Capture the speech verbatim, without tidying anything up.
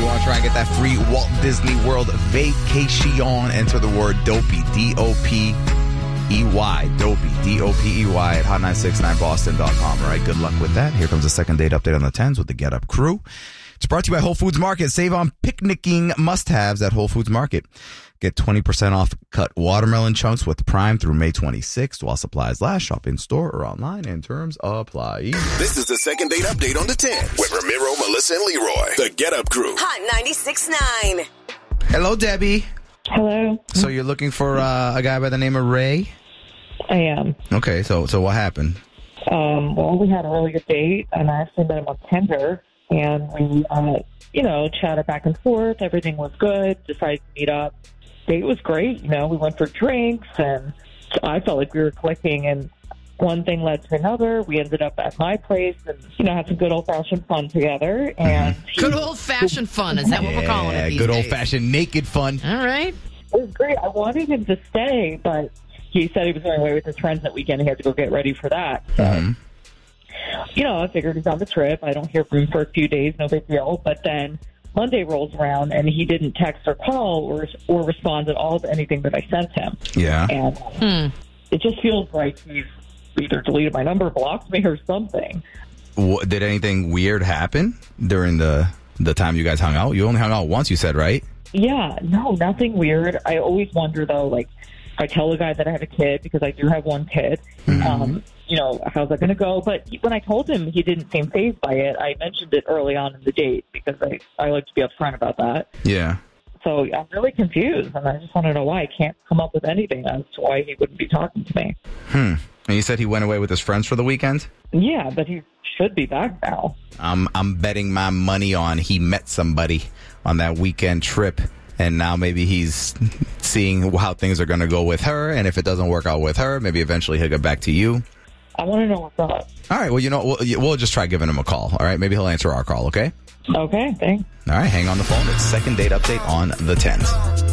you want to try and get that free Walt Disney World vacation, enter the word Dopey, D O P E Y, Dopey, D O P E Y at hot nine six nine boston dot com. All right, good luck with that. Here comes the second date update on the tens with the Get Up crew. It's brought to you by Whole Foods Market. Save on picnicking must-haves at Whole Foods Market. Get twenty percent off cut watermelon chunks with Prime through May twenty-sixth while supplies last. Shop in store or online and terms apply. This is the second date update on the tens with Ramiro, Melissa, and Leroy. The Get Up crew. Hot ninety-six point nine. Hello, Debbie. Hello. So you're looking for uh, a guy by the name of Ray? I am. Okay, so so what happened? Um, well, we had a really good date, and I actually met him on Tinder, and we, uh, you know, chatted back and forth. Everything was good. Decided to meet up. Date was great. You know, we went for drinks, and I felt like we were clicking, and one thing led to another. We ended up at my place and, you know, had some good old-fashioned fun together. And Mm-hmm. he, Good old-fashioned fun. Is that what we're calling it these good days? old-fashioned naked fun. All right. It was great. I wanted him to stay, but he said he was going away with his friends that weekend. He had to go get ready for that. So, Mm-hmm. you know, I figured he's on the trip. I don't hear from him for a few days. No big deal. But then Monday rolls around, and he didn't text or call or or respond at all to anything that I sent him. Yeah. And Hmm. it just feels like he's either deleted my number, blocked me, or something. What, did anything weird happen during the the time you guys hung out? You only hung out once, you said, right? Yeah, no, nothing weird. I always wonder, though, like, if I tell the guy that I have a kid, because I do have one kid, Mm-hmm. um, you know, how's that going to go? But he, when I told him, he didn't seem fazed by it. I mentioned it early on in the date because I, I like to be upfront about that. Yeah. So I'm really confused, and I just want to know why. I can't come up with anything as to why he wouldn't be talking to me. Hmm. And you said he went away with his friends for the weekend? Yeah, but he should be back now. I'm I'm betting my money on he met somebody on that weekend trip, and now maybe he's seeing how things are going to go with her, and if it doesn't work out with her, maybe eventually he'll get back to you. I want to know what's up. All right, well, you know, we'll, we'll just try giving him a call, all right? Maybe he'll answer our call, okay? Okay, thanks. All right, hang on the phone. It's second date update on the tens.